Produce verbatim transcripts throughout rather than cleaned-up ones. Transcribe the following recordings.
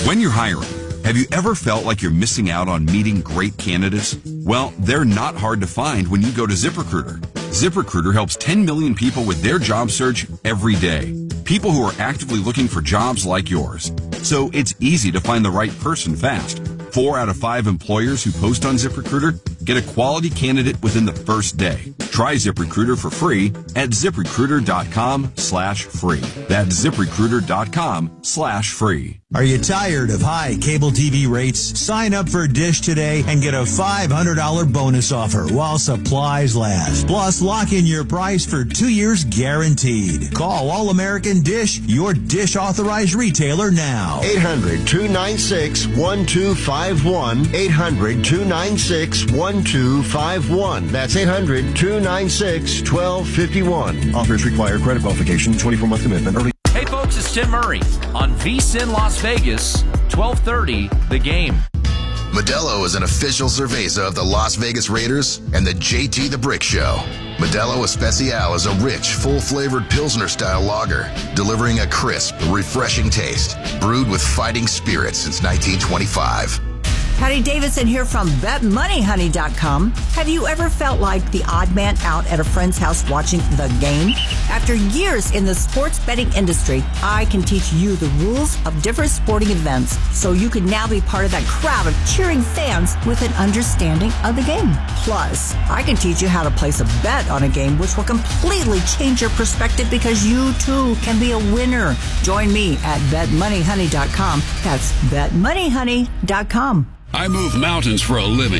When you're hiring, have you ever felt like you're missing out on meeting great candidates? Well, they're not hard to find when you go to ZipRecruiter. ZipRecruiter helps ten million people with their job search every day. People who are actively looking for jobs like yours. So it's easy to find the right person fast. Four out of five employers who post on ZipRecruiter get a quality candidate within the first day. Try ZipRecruiter for free at ZipRecruiter.com slash free. That's ZipRecruiter.com slash free. Are you tired of high cable T V rates? Sign up for Dish today and get a five hundred dollars bonus offer while supplies last. Plus, lock in your price for two years guaranteed. Call All-American Dish, your Dish authorized retailer now. eight hundred, two nine six, one two five one. eight hundred, two nine six, one two five one. That's eight hundred, two nine six, one two five one. Offers require credit qualification, twenty-four month commitment. Early. Hey folks, it's Tim Murray on VSiN Las Vegas, twelve thirty, The Game. Modelo is an official cerveza of the Las Vegas Raiders and the J T the Brick Show. Modelo Especial is a rich, full-flavored Pilsner-style lager, delivering a crisp, refreshing taste, brewed with fighting spirit since nineteen twenty-five. Patty Davidson here from Bet Money Honey dot com. Have you ever felt like the odd man out at a friend's house watching The Game? After years in the sports betting industry, I can teach you the rules of different sporting events so you can now be part of that crowd of cheering fans with an understanding of the game. Plus, I can teach you how to place a bet on a game which will completely change your perspective because you too can be a winner. Join me at Bet Money Honey dot com. That's Bet Money Honey dot com. I move mountains for a living.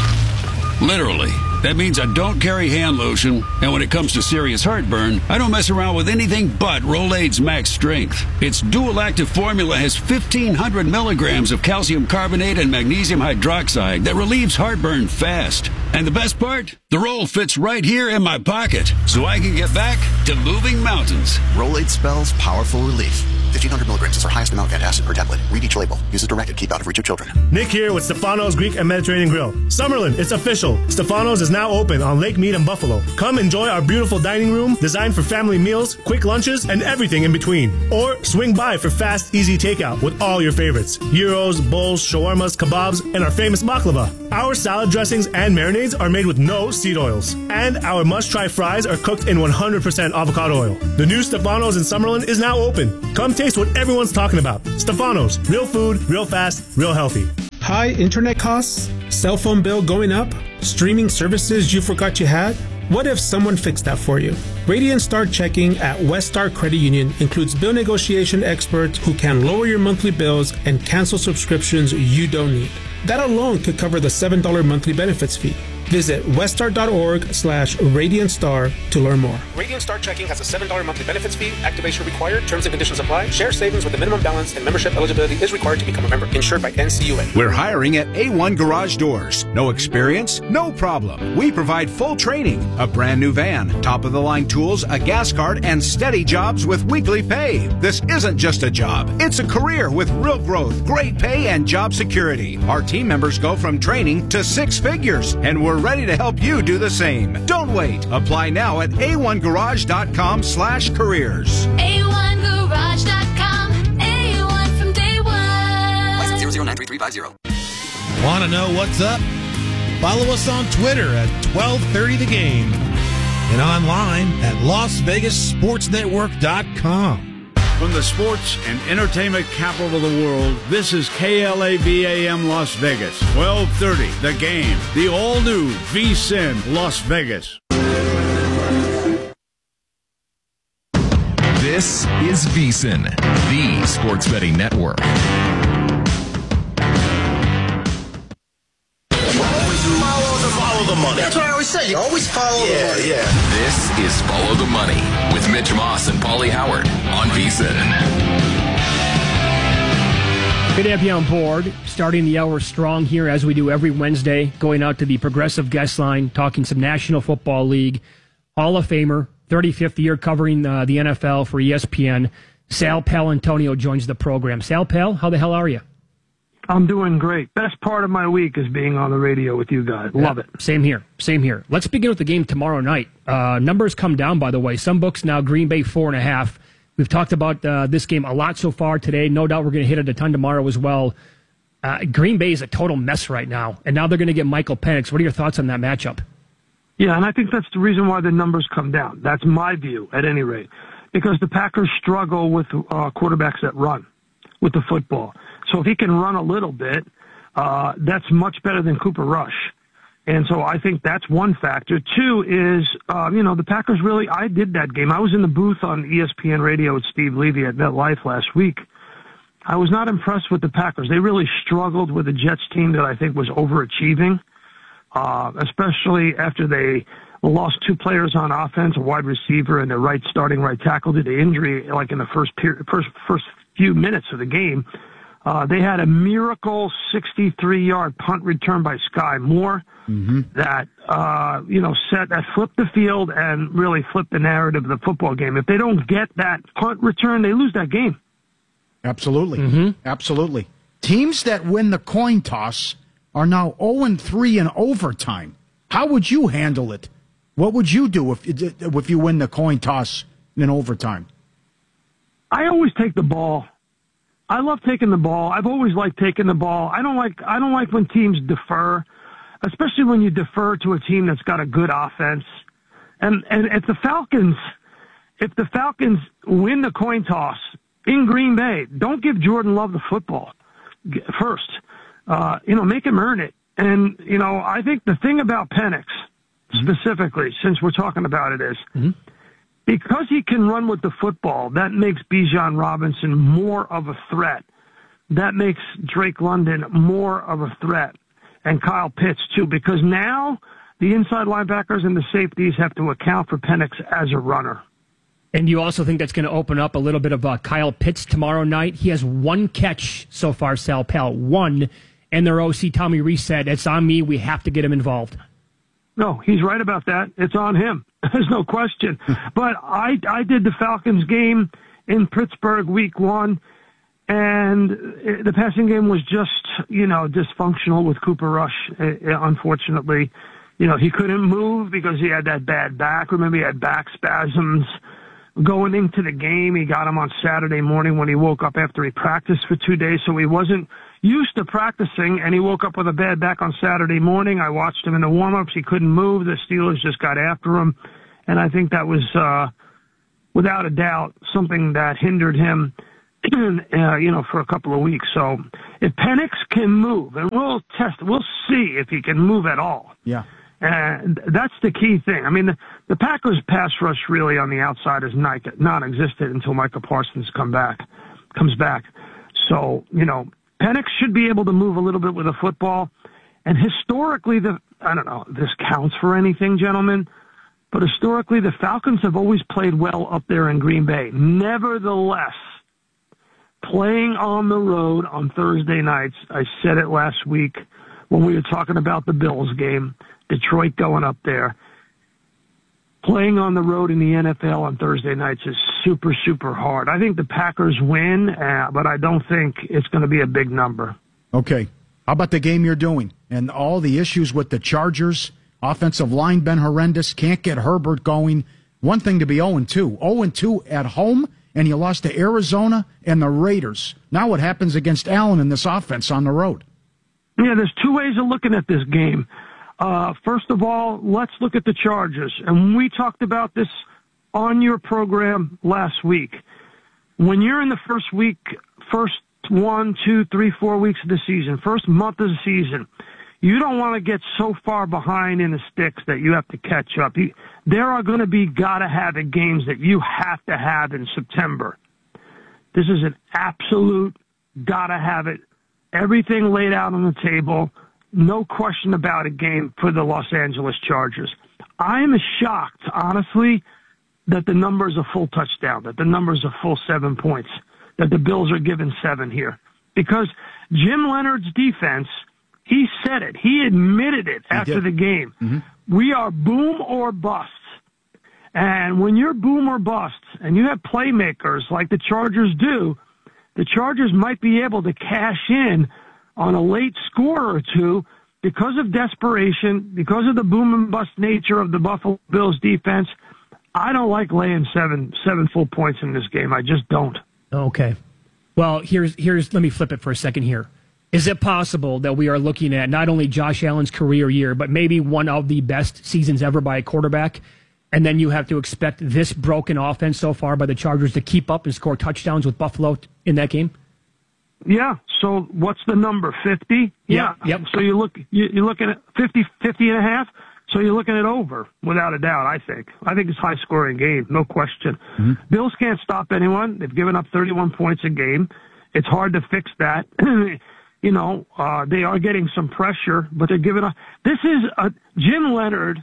Literally. That means I don't carry hand lotion, and when it comes to serious heartburn, I don't mess around with anything but Rolaids Max Strength. Its dual-active formula has fifteen hundred milligrams of calcium carbonate and magnesium hydroxide that relieves heartburn fast. And the best part? The roll fits right here in my pocket, so I can get back to moving mountains. Rolaids spells powerful relief. fifteen hundred milligrams is our highest amount of antacid per tablet. Read each label. Use as directed. Keep out of reach of children. Nick here with Stefano's Greek and Mediterranean Grill. Summerlin, it's official. Stefano's is now open on Lake Mead and Buffalo. Come enjoy our beautiful dining room designed for family meals, quick lunches, and everything in between. Or swing by for fast, easy takeout with all your favorites. Gyros, bowls, shawarmas, kebabs, and our famous baklava. Our salad dressings and marinades are made with no seed oils. And our must-try fries are cooked in one hundred percent avocado oil. The new Stefano's in Summerlin is now open. Come taste what everyone's talking about. Stefano's. Real food, real fast, real healthy. High internet costs? Cell phone bill going up? Streaming services you forgot you had? What if someone fixed that for you? Radiant Star Checking at West Star Credit Union includes bill negotiation experts who can lower your monthly bills and cancel subscriptions you don't need. That alone could cover the seven dollars monthly benefits fee. Visit weststar.org slash Radiant Star to learn more. Radiant Star Checking has a seven dollars monthly benefits fee. Activation required. Terms and conditions apply. Share savings with a minimum balance and membership eligibility is required to become a member. Insured by N C U A. We're hiring at A one Garage Doors. No experience? No problem. We provide full training, a brand new van, top-of-the-line tools, a gas card, and steady jobs with weekly pay. This isn't just a job. It's a career with real growth, great pay, and job security. Our team members go from training to six figures, and we're ready to help you do the same. Don't wait. Apply now at A one garage dot com slash careers. A one garage dot com. A one from day one. License zero zero nine three three five zero. Want to know what's up? Follow us on Twitter at twelve thirty The Game and online at las vegas sports network dot com. From the sports and entertainment capital of the world, this is K L A V A M Las Vegas, twelve thirty, The Game, the all-new VSiN Las Vegas. This is VSiN, the sports betting network. Follow the money. That's what I always say. You always follow yeah, the money. Yeah. This is Follow the Money with Mitch Moss and Paulie Howard on VSiN. Good to have you on board. Starting the hour strong here as we do every Wednesday, going out to the Progressive Guest Line, talking some National Football League, Hall of Famer, thirty-fifth year covering uh, the N F L for E S P N. Sal Paolantonio joins the program. Sal Pal, how the hell are you? I'm doing great. Best part of my week is being on the radio with you guys. Love it. Same here. Same here. Let's begin with the game tomorrow night. Uh, numbers come down, by the way. Some books now, Green Bay four and a half. We've talked about uh, this game a lot so far today. No doubt we're going to hit it a ton tomorrow as well. Uh, Green Bay is a total mess right now, and now they're going to get Michael Penix. What are your thoughts on that matchup? Yeah, and I think that's the reason why the numbers come down. That's my view, at any rate, because the Packers struggle with uh, quarterbacks that run with the football. So if he can run a little bit, uh, that's much better than Cooper Rush. And so I think that's one factor. Two is, uh, you know, the Packers really, I did that game. I was in the booth on E S P N Radio with Steve Levy at MetLife last week. I was not impressed with the Packers. They really struggled with a Jets team that I think was overachieving, uh, especially after they lost two players on offense, a wide receiver and a right starting right tackle due to injury, like in the first period, first, first few minutes of the game. Uh, they had a miracle sixty-three yard punt return by Sky Moore mm-hmm. that, uh, you know, set, that flipped the field and really flipped the narrative of the football game. If they don't get that punt return, they lose that game. Absolutely. Mm-hmm. Absolutely. Teams that win the coin toss are now oh and three in overtime. How would you handle it? What would you do if, if you win the coin toss in overtime? I always take the ball. I love taking the ball. I've always liked taking the ball. I don't like I don't like when teams defer, especially when you defer to a team that's got a good offense. And and if the Falcons if the Falcons win the coin toss in Green Bay, don't give Jordan Love the football first. Uh, you know, make him earn it. And you know, I think the thing about Penix specifically, since we're talking about it, is mm-hmm. because he can run with the football, that makes Bijan Robinson more of a threat. That makes Drake London more of a threat. And Kyle Pitts, too, because now the inside linebackers and the safeties have to account for Penix as a runner. And you also think that's going to open up a little bit of uh, Kyle Pitts tomorrow night? He has one catch so far, Sal Pal, one. And their O C, Tommy Rees, said, it's on me. We have to get him involved. No, he's right about that. It's on him. There's no question. But I I did the Falcons game in Pittsburgh week one, and the passing game was just, you know, dysfunctional with Cooper Rush, unfortunately. You know, he couldn't move because he had that bad back. Remember, he had back spasms going into the game. He got him on Saturday morning when he woke up after he practiced for two days, so he wasn't used to practicing, and he woke up with a bad back on Saturday morning. I watched him in the warm-ups. He couldn't move. The Steelers just got after him, and I think that was, uh, without a doubt, something that hindered him, uh, you know, for a couple of weeks. So if Penix can move, and we'll test, we'll see if he can move at all. Yeah. And that's the key thing. I mean, the, the Packers' pass rush really on the outside is not, non-existent until Micah Parsons come back, comes back. So, you know, Penix should be able to move a little bit with a football. And historically, the I don't know if this counts for anything, gentlemen, but historically, the Falcons have always played well up there in Green Bay. Nevertheless, playing on the road on Thursday nights, I said it last week when we were talking about the Bills game, Detroit going up there. Playing on the road in the N F L on Thursday nights is super, super hard. I think the Packers win, uh, but I don't think it's going to be a big number. Okay. How about the game you're doing and all the issues with the Chargers? Offensive line been horrendous. Can't get Herbert going. One thing to be oh and two. oh and two at home, and you lost to Arizona and the Raiders. Now what happens against Allen in this offense on the road? Yeah, there's two ways of looking at this game. Uh, first of all, let's look at the Chargers. And we talked about this on your program last week. When you're in the first week, first one, two, three, four weeks of the season, first month of the season, you don't want to get so far behind in the sticks that you have to catch up. You, there are going to be gotta-have-it games that you have to have in September. This is an absolute gotta-have-it. Everything laid out on the table. No question about a game for the Los Angeles Chargers. I am shocked, honestly, that the number is a full touchdown, that the number is a full seven points, that the Bills are given seven here. Because Jim Leonard's defense, he said it. He admitted it he after did. the game. Mm-hmm. We are boom or bust. And when you're boom or bust and you have playmakers like the Chargers do, the Chargers might be able to cash in on a late score or two because of desperation, because of the boom and bust nature of the Buffalo Bills defense. I don't like laying seven seven full points in this game. I just don't. Okay. Well, here's here's let me flip it for a second here. Is it possible that we are looking at not only Josh Allen's career year, but maybe one of the best seasons ever by a quarterback? And then you have to expect this broken offense so far by the Chargers to keep up and score touchdowns with Buffalo in that game? Yeah. So what's the number? fifty? Yeah. Yeah. Yep. So you look, you, you're looking at fifty, fifty and a half. So you're looking at over, without a doubt, I think. I think it's a high-scoring game, no question. Mm-hmm. Bills can't stop anyone. They've given up thirty-one points a game. It's hard to fix that. You know, uh, they are getting some pressure, but they're giving up. This is a, Jim Leonard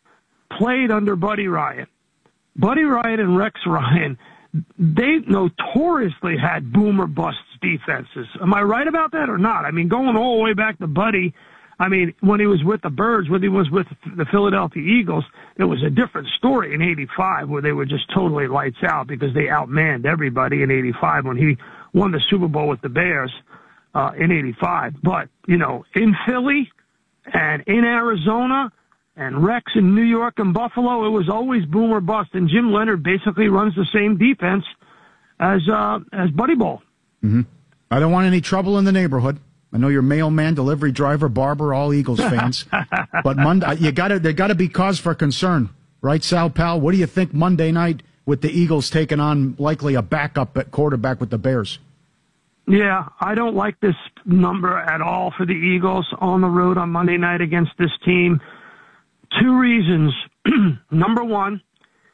played under Buddy Ryan. Buddy Ryan and Rex Ryan, they notoriously had boomer busts defenses. Am I right about that or not? I mean, going all the way back to Buddy, I mean, when he was with the Birds, when he was with the Philadelphia Eagles, it was a different story in eighty-five where they were just totally lights out because they outmanned everybody in eighty-five when he won the Super Bowl with the Bears uh, in eighty-five. But, you know, in Philly and in Arizona and Rex in New York and Buffalo, it was always boom or bust. And Jim Leonard basically runs the same defense as uh, as Buddy Ball. Mm-hmm. I don't want any trouble in the neighborhood. I know you're mailman, delivery driver, barber, all Eagles fans. But Monday, you got to there got to be cause for concern, right, Sal Pal? What do you think Monday night with the Eagles taking on likely a backup at quarterback with the Bears? Yeah, I don't like this number at all for the Eagles on the road on Monday night against this team. Two reasons. Number one,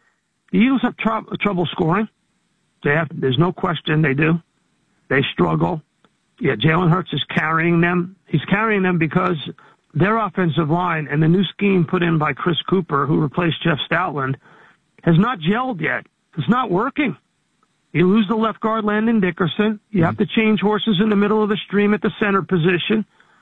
the Eagles have tr- trouble scoring. They have. There's no question they do. They struggle. Yeah, Jalen Hurts is carrying them. He's carrying them because their offensive line and the new scheme put in by Chris Cooper, who replaced Jeff Stoutland, has not gelled yet. It's not working. You lose the left guard, Landon Dickerson. You have to change horses in the middle of the stream at the center position.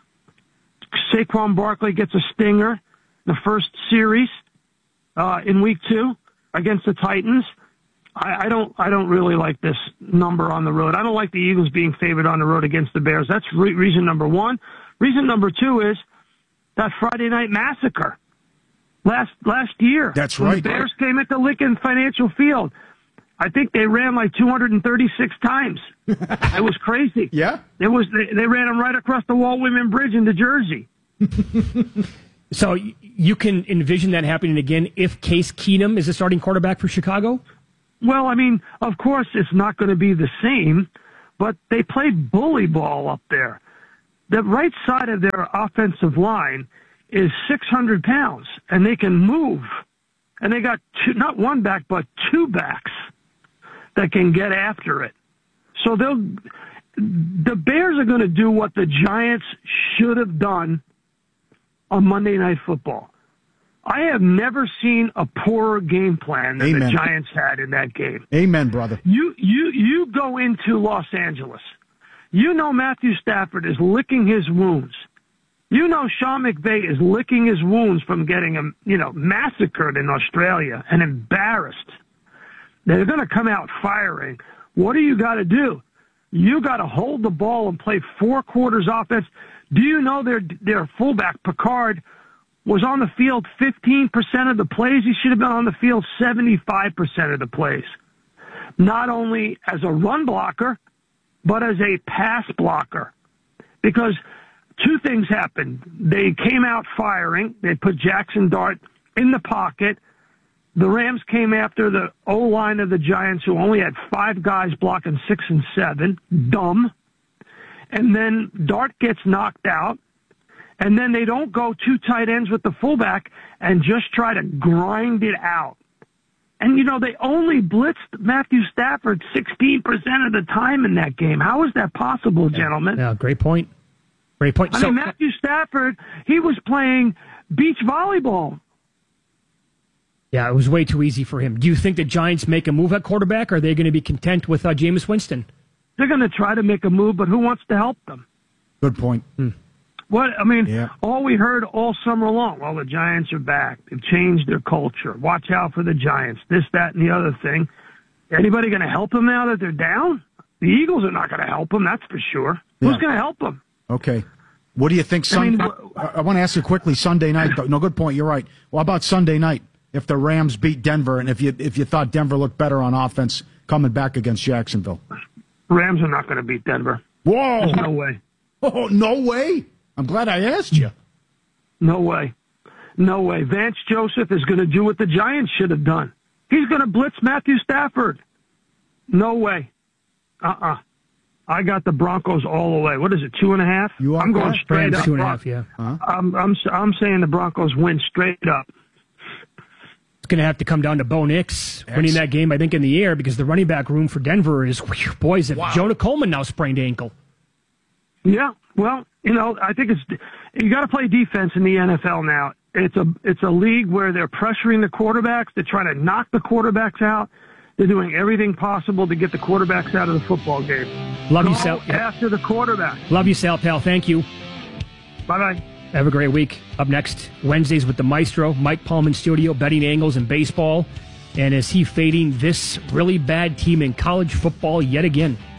Saquon Barkley gets a stinger the first series uh, in week two against the Titans. I, I don't. I don't really like this number on the road. I don't like the Eagles being favored on the road against the Bears. That's re- reason number one. Reason number two is that Friday night massacre last last year. That's when right. The Bears came into Lincoln Financial Field. I think they ran like two hundred thirty-six times. It was crazy. Yeah. It was. They, they ran them right across the Walt Whitman Bridge into Jersey. So you can envision that happening again if Case Keenum is the starting quarterback for Chicago? Well, I mean, of course it's not going to be the same, but they played bully ball up there. The right side of their offensive line is six hundred pounds, and they can move. And they got two, not one back, but two backs that can get after it. So they'll, the Bears are going to do what the Giants should have done on Monday Night Football. I have never seen a poorer game plan than Amen. the Giants had in that game. Amen, brother. You you you go into Los Angeles. You know Matthew Stafford is licking his wounds. You know Sean McVay is licking his wounds from getting him, you know, massacred in Australia and embarrassed. They're going to come out firing. What do you got to do? You got to hold the ball and play four quarters offense. Do you know their their fullback Picard was on the field fifteen percent of the plays? He should have been on the field seventy-five percent of the plays. Not only as a run blocker, but as a pass blocker. Because two things happened. They came out firing. They put Jackson Dart in the pocket. The Rams came after the O-line of the Giants, who only had five guys blocking six and seven. Dumb. And then Dart gets knocked out. And then they don't go two tight ends with the fullback and just try to grind it out. And, you know, they only blitzed Matthew Stafford sixteen percent of the time in that game. How is that possible, gentlemen? Yeah, great point. Great point. I So, mean, Matthew Stafford, he was playing beach volleyball. yeah, it was way too easy for him. Do you think the Giants make a move at quarterback, or are they going to be content with uh, Jameis Winston? They're going to try to make a move, but who wants to help them? Good point. Hmm. What I mean, Yeah. all we heard all summer long, well, the Giants are back. They've changed their culture. Watch out for the Giants. This, that, and the other thing. Anybody going to help them now that they're down? The Eagles are not going to help them, that's for sure. Yeah. Who's going to help them? Okay. What do you think? Sun- I mean, I, I want to ask you quickly. Sunday night. No, good point. You're right. Well, how about Sunday night? if the Rams beat Denver and if you if you thought Denver looked better on offense coming back against Jacksonville. Rams are not going to beat Denver. Whoa! There's no way. Oh, no way! I'm glad I asked you. No way. No way. Vance Joseph is going to do what the Giants should have done. He's going to blitz Matthew Stafford. No way. Uh-uh. I got the Broncos all the way. What is it, two and a half? You are I'm going correct. straight Rams, up. two and a half, yeah. Huh? I'm, I'm, I'm saying the Broncos win straight up. It's going to have to come down to Bo Nix winning that game, I think, in the air because the running back room for Denver is, whew, boys, if Wow. Jonah Coleman now sprained ankle. Yeah, well, you know, I think it's you got to play defense in the N F L now. It's a it's a league where they're pressuring the quarterbacks. They're trying to knock the quarterbacks out. They're doing everything possible to get the quarterbacks out of the football game. Love Go you, Sal. after the quarterback. Love you, Sal, pal. Thank you. Bye-bye. Have a great week. Up next, Wednesdays with the Maestro, Mike Palm in studio, betting angles in baseball. And is he fading this really bad team in college football yet again?